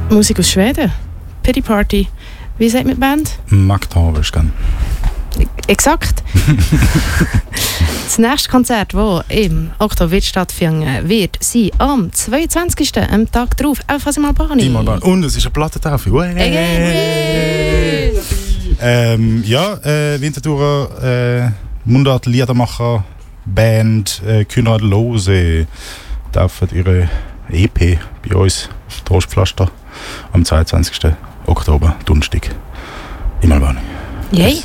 Musik aus Schweden. Pity Party. Wie sagt man die Band? Magdhaverskan. Exakt. Das nächste Konzert, das im Oktober stattfinden wird, sein am 22. am Tag drauf, ebenfalls im Albani. Und es ist eine Plattentafel. Winterthurer Mundart-Liedermacher Band Kühnert Lose dürfen ihre EP bei uns auf Trostpflaster am 22. Oktober, Donnerstag, im Albani. Yay!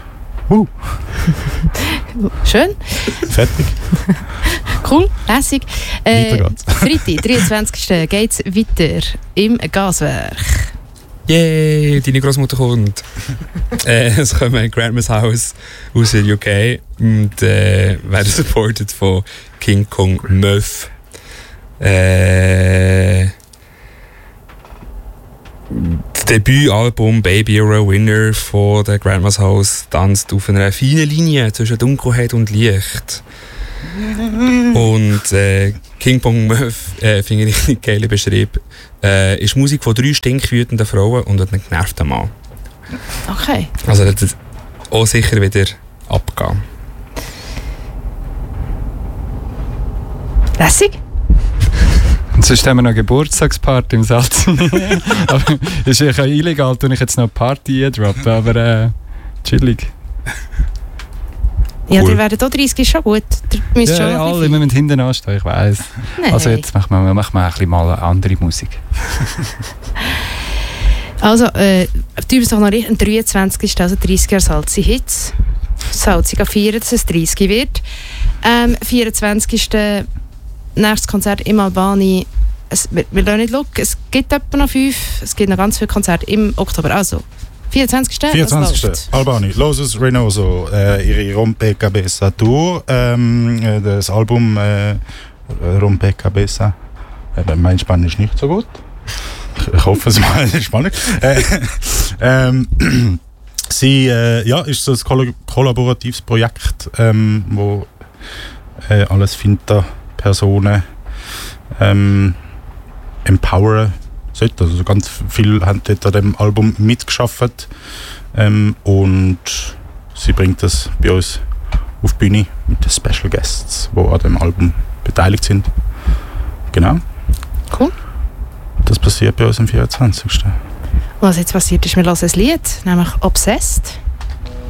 Schön. Fertig. Cool, lässig. Weiter geht's. Freitag, 23. geht's weiter im Gaswerk. Yay, deine Großmutter kommt. Es kommt Grandma's House aus der UK und werden supported von King Kong Meuf. Das Debütalbum Baby You're a Winner von der Grandma's House tanzt auf einer feinen Linie zwischen Dunkelheit und Licht. Und King Kong Meuf, finde ich einen geilen Beschrieb, ist Musik von 3 stinkwütenden Frauen und einem genervten Mann. Okay. Also das wird auch sicher wieder abgehen. Lässig? Und sonst haben wir noch eine Geburtstagsparty im Salz. Aber ist ja illegal, tue ich jetzt noch eine Party droppen, aber chillig. Ja, Cool. die werden hier 30, ist schon gut. Ja, alle müssen hinten anstehen, ich weiss. Nein. Also jetzt machen wir ein bisschen mal eine andere Musik. Also, du bist doch noch richtig, am 23. also 30 Jahre Salzi Hits. Salzi feiern, dass es 30 wird. 24. nächstes Konzert im Albani. Wir lassen nicht schauen, es gibt etwa noch 5, es gibt noch ganz viele Konzerte im Oktober. Also, 24. 24. Albani, Loses Reynoso, ihre Rompe Cabeza Tour, das Album Rompe Cabeza. Mein Spanisch ist nicht so gut. Ich hoffe, es ist spannend. Sie ist so ein kollaboratives Projekt, wo alles Finta-Personen empowern sollte. Also ganz viele haben dort an dem Album mitgeschafft und sie bringt das bei uns auf die Bühne mit den Special Guests, die an dem Album beteiligt sind. Genau. Cool. Das passiert bei uns am 24. Was jetzt passiert ist, wir hören ein Lied, nämlich Obsessed.